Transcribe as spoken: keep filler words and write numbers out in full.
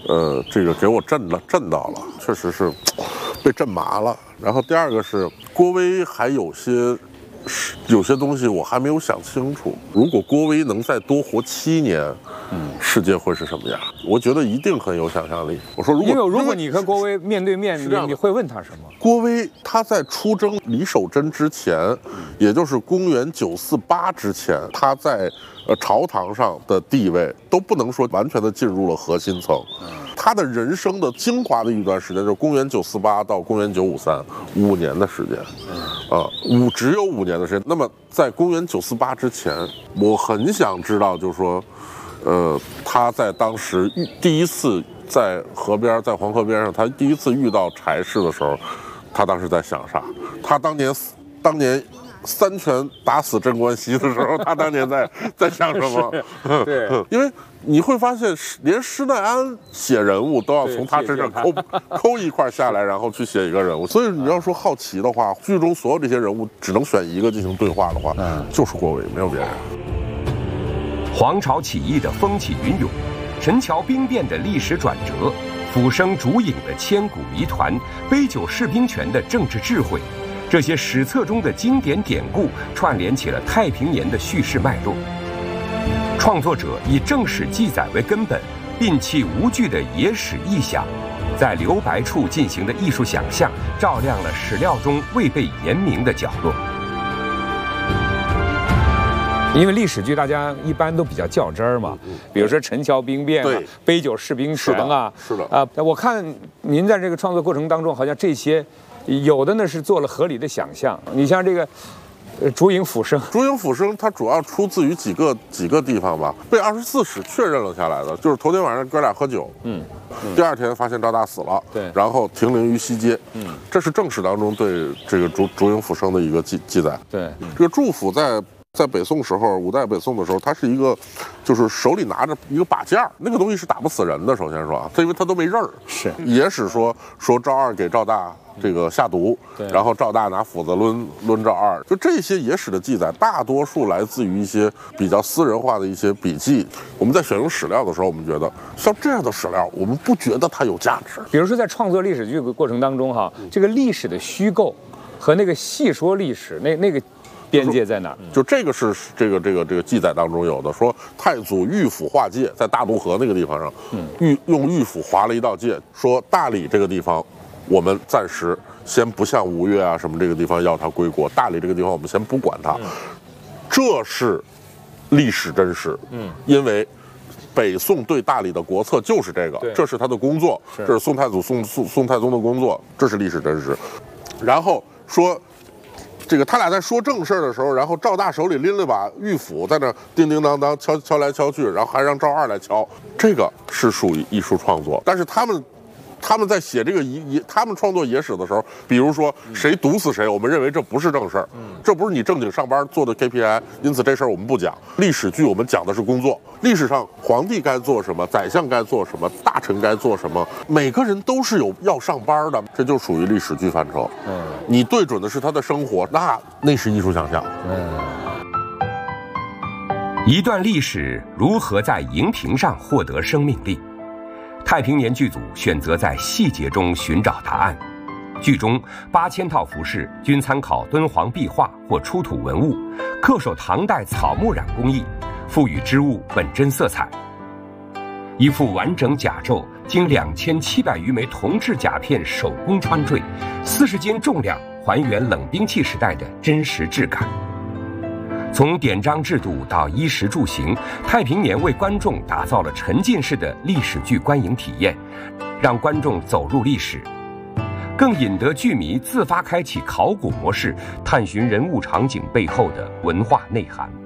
呃，这个给我震了，震到了，确实是被震麻了。然后第二个是郭威还有些有些东西我还没有想清楚。如果郭威能再多活七年，嗯，世界会是什么样？我觉得一定很有想象力。我说如果因为如果你和郭威面对面，你你会问他什么？ 郭威他在出征李守贞之前，也就是公元九四八之前，他在呃朝堂上的地位都不能说完全的进入了核心层。他的人生的精华的一段时间，就是公元九四八到公元九五三，五年的时间，啊，五只有五年的时间。那么在公元九四八之前，我很想知道，就是说，呃，他在当时第一次在河边，在黄河边上，他第一次遇到柴氏的时候，他当时在想啥？他当年当年三拳打死镇关西的时候，他当年在在想什么？ 对， 因为你会发现，连施耐庵写人物都要从他身上抠抠一块下来，然后去写一个人物。所以你要说好奇的话，剧中所有这些人物只能选一个进行对话的话，嗯、就是郭伟，没有别人。 黄巢起义的风起云涌，陈桥兵变的历史转折，釜生烛影的千古谜团，杯酒释兵权的政治智慧。这些史册中的经典典故串联起了太平年的叙事脉络。创作者以正史记载为根本，摒弃无据的野史臆想，在留白处进行的艺术想象，照亮了史料中未被言明的角落。 因为历史剧大家一般都比较较真儿嘛，比如说陈桥兵变啊、杯酒释兵权啊， 是的啊、呃，我看您在这个创作过程当中，好像这些有的呢是做了合理的想象。你像这个，呃，烛影斧声， 烛影斧声它主要出自于几个几个地方吧，被二十四史确认了下来的，就是头天晚上哥俩喝酒，嗯，嗯第二天发现赵大死了， 对， 然后停灵于西街，嗯，这是正史当中对这个烛烛影斧声的一个记记载， 对， 嗯、这个祝府在。在北宋时候，五代北宋的时候，他是一个，就是手里拿着一个把件儿，那个东西是打不死人的。首先说啊，他因为他都没刃儿。 是野史说说赵二给赵大这个下毒，然后赵大拿斧子抡抡赵二，就这些野史的记载，大多数来自于一些比较私人化的一些笔记。我们在选用史料的时候，我们觉得像这样的史料，我们不觉得它有价值。 比如说在创作历史剧的过程当中，哈，这个历史的虚构和那个细说历史，那那个。边界在哪儿？ 就这个是这个这个这个记载当中有的，说太祖御府划界，在大渡河那个地方上，御用御府划了一道界，说大理这个地方，我们暂时先不向吴越啊什么这个地方要它归国，大理这个地方我们先不管它，这是历史真实。嗯，因为北宋对大理的国策就是这个，这是他的工作，这是宋太祖宋宋宋太宗的工作，这是历史真实。然后说。这个他俩在说正事儿的时候，然后赵大手里拎了把玉斧，在那叮叮当当敲敲来敲去，然后还让赵二来敲，这个是属于艺术创作。但是他们，他们在写这个野，他们创作野史的时候，比如说谁毒死谁，我们认为这不是正事儿，这不是你正经上班做的 K P I， 因此这事儿我们不讲。历史剧我们讲的是工作，历史上皇帝该做什么，宰相该做什么，大臣该做什么，每个人都是有要上班的，这就属于历史剧范畴。嗯。你对准的是他的生活，那那是艺术想象。嗯， 一段历史如何在荧屏上获得生命力？太平年剧组选择在细节中寻找答案。剧中八千套服饰均参考敦煌壁画或出土文物，恪守唐代草木染工艺，赋予织物本真色彩。一副完整甲胄经两千七百余枚铜制甲片手工穿缀，四十斤重量，还原冷兵器时代的真实质感。从典章制度到衣食住行，太平年为观众打造了沉浸式的历史剧观影体验，让观众走入历史，更引得剧迷自发开启考古模式，探寻人物场景背后的文化内涵。